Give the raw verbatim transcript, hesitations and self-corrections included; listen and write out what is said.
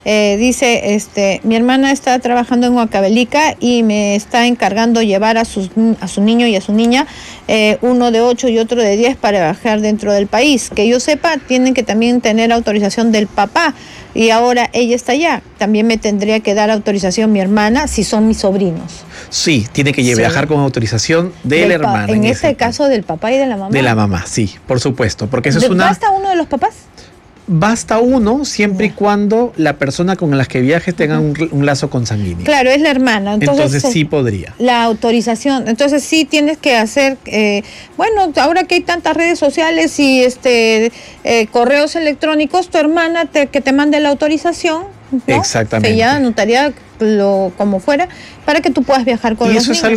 Eh, dice, este, mi hermana está trabajando en Huancavelica y me está encargando llevar a, sus, a su niño y a su niña, eh, uno de ocho y otro de diez, para viajar dentro del país. Que yo sepa, tienen que también tener autorización del papá y ahora ella está allá. También me tendría que dar autorización mi hermana si son mis sobrinos. Sí, tiene que Sí. viajar con autorización de la hermana. En, en este caso, del papá y de la mamá. De la mamá, sí, por supuesto, porque eso es una... ¿Basta uno de los papás? Basta uno siempre Ya. y cuando la persona con la que viaje tenga un, un lazo consanguíneo. Claro, es la hermana. Entonces, Entonces sí podría. La autorización. Entonces sí tienes que hacer, eh, bueno, ahora que hay tantas redes sociales y este eh, correos electrónicos, tu hermana te, que te mande la autorización, ¿no? Exactamente. Sellada, notaría, lo, como fuera, para que tú puedas viajar con y los eso niños. Es algo